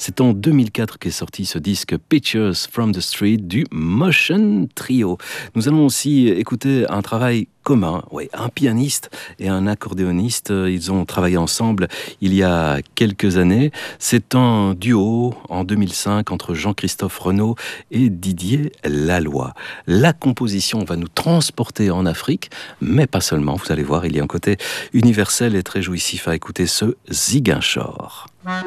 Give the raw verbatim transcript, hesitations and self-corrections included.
C'est en deux mille quatre qu'est sorti ce disque Pictures from the Street du Motion Trio. Nous allons aussi écouter un travail commun, oui, un pianiste et un accordéoniste. Ils ont travaillé ensemble il y a quelques années. C'est un duo en deux mille cinq entre Jean-Christophe Renaud et Didier Laloy. La composition va nous transporter en Afrique, mais pas seulement. Vous allez voir, il y a un côté universel et très jouissif à écouter ce Ziguinchor.